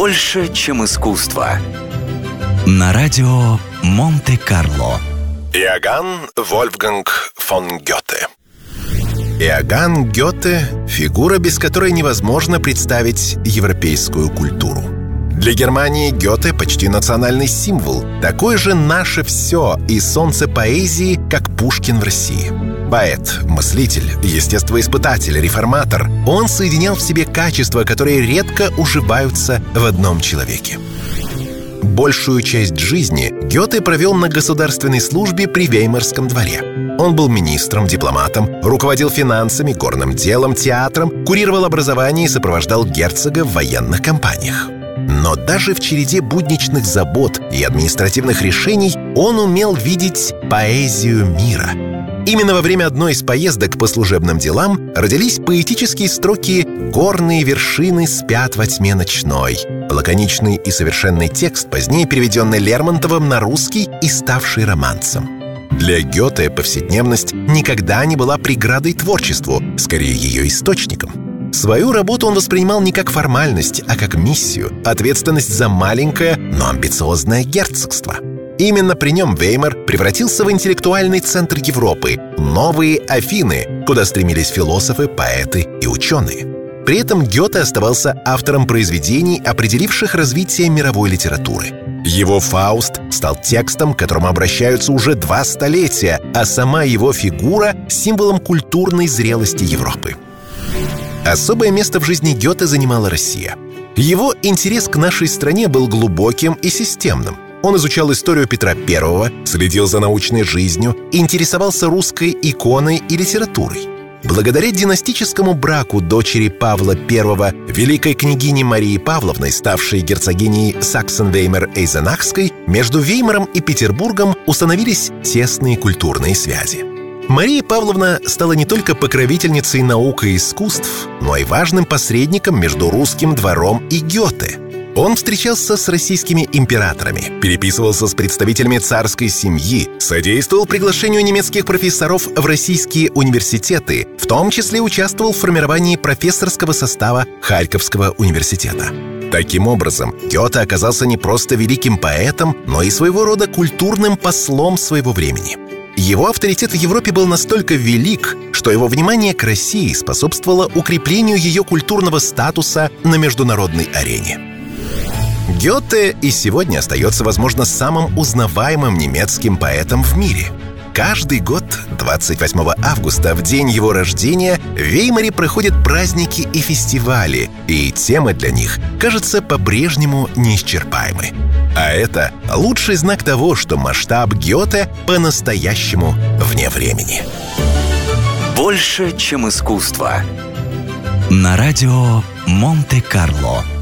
Больше, чем искусство. На радио Монте-Карло. Иоганн Вольфганг фон Гёте. Иоганн Гёте – фигура, без которой невозможно представить европейскую культуру. Для Германии Гёте почти национальный символ, такое же наше все и солнце поэзии, как Пушкин в России. Поэт, мыслитель, естествоиспытатель, реформатор. Он соединял в себе качества, которые редко уживаются в одном человеке. Большую часть жизни Гёте провел на государственной службе при Веймарском дворе. Он был министром, дипломатом, руководил финансами, горным делом, театром, курировал образование и сопровождал герцога в военных кампаниях. Но даже в череде будничных забот и административных решений он умел видеть поэзию мира. Именно во время одной из поездок по служебным делам родились поэтические строки «Горные вершины спят во тьме ночной». Лаконичный и совершенный текст, позднее переведенный Лермонтовым на русский и ставший романсом. Для Гёте повседневность никогда не была преградой творчеству, скорее ее источником. Свою работу он воспринимал не как формальность, а как миссию, ответственность за маленькое, но амбициозное герцогство. Именно при нем Веймар превратился в интеллектуальный центр Европы, новые Афины, куда стремились философы, поэты и ученые. При этом Гёте оставался автором произведений, определивших развитие мировой литературы. Его «Фауст» стал текстом, к которому обращаются уже 2 столетия, а сама его фигура — символом культурной зрелости Европы. Особое место в жизни Гёте занимала Россия. Его интерес к нашей стране был глубоким и системным. Он изучал историю Петра I, следил за научной жизнью, интересовался русской иконой и литературой. Благодаря династическому браку дочери Павла I, великой княгини Марии Павловны, ставшей герцогиней Саксен-Веймар-Эйзенахской, между Веймаром и Петербургом установились тесные культурные связи. Мария Павловна стала не только покровительницей наук и искусств, но и важным посредником между русским двором и Гёте. Он встречался с российскими императорами, переписывался с представителями царской семьи, содействовал приглашению немецких профессоров в российские университеты, в том числе участвовал в формировании профессорского состава Харьковского университета. Таким образом, Гёте оказался не просто великим поэтом, но и своего рода культурным послом своего времени. Его авторитет в Европе был настолько велик, что его внимание к России способствовало укреплению ее культурного статуса на международной арене. Гёте и сегодня остается, возможно, самым узнаваемым немецким поэтом в мире. Каждый год, 28 августа, в день его рождения, в Веймаре проходят праздники и фестивали, и темы для них, кажется, по-прежнему неисчерпаемы. А это лучший знак того, что масштаб Гёте по-настоящему вне времени. Больше, чем искусство. На радио Монте-Карло.